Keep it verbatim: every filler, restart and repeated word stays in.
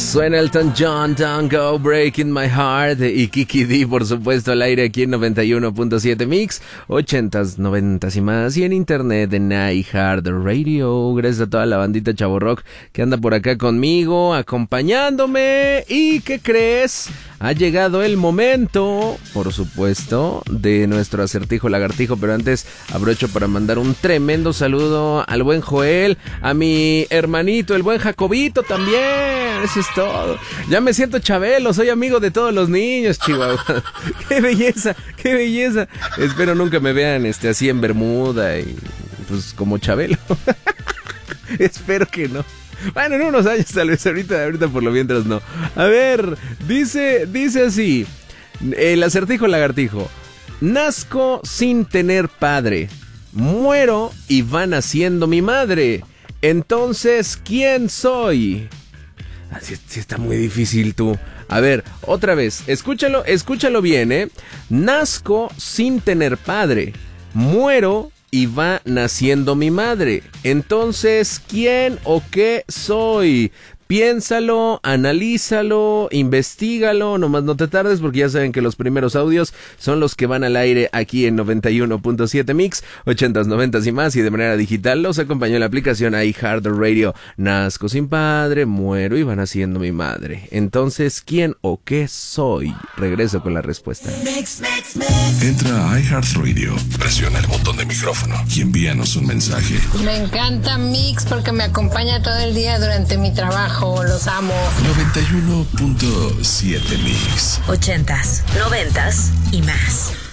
Suena Elton John, Don't Go Breaking My Heart, y Kiki D, por supuesto, al aire aquí en noventa y uno punto siete Mix, ochentas, noventas y más, y en internet en iHeartRadio. Gracias a toda la bandita Chavo Rock que anda por acá conmigo, acompañándome. ¿Y qué crees? Ha llegado el momento, por supuesto, de nuestro acertijo lagartijo, pero antes aprovecho para mandar un tremendo saludo al buen Joel, a mi hermanito, el buen Jacobito también. Eso es todo. Ya me siento Chabelo, soy amigo de todos los niños, Chihuahua. ¡Qué belleza! ¡Qué belleza! Espero nunca me vean este así en Bermuda y pues como Chabelo. Espero que no. Bueno, en unos años tal vez, ahorita, ahorita por lo mientras no. A ver, dice, dice así, el acertijo lagartijo. Nazco sin tener padre, muero y va naciendo mi madre. Entonces, ¿quién soy? Así sí está muy difícil tú. A ver, otra vez, escúchalo, escúchalo bien, ¿eh? Nazco sin tener padre, muero y va naciendo mi madre. Entonces, ¿quién o qué soy? Piénsalo, analízalo, investígalo, nomás no te tardes porque ya saben que los primeros audios son los que van al aire aquí en noventa y uno punto siete Mix, ochentas, noventas y más, y de manera digital los acompañó la aplicación iHeartRadio. Nazco sin padre, muero y va naciendo mi madre. Entonces, ¿quién o qué soy? Regreso con la respuesta. Mix, mix, mix. Entra a iHeartRadio, presiona el botón de micrófono y envíanos un mensaje. Me encanta Mix porque me acompaña todo el día durante mi trabajo. Los amo. noventa y uno punto siete Mix. Ochentas, noventas y más.